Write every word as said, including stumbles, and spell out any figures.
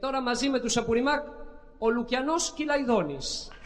τώρα μαζί με τους Απουριμάκ, ο Λουκιανός Κυλαϊδόνης.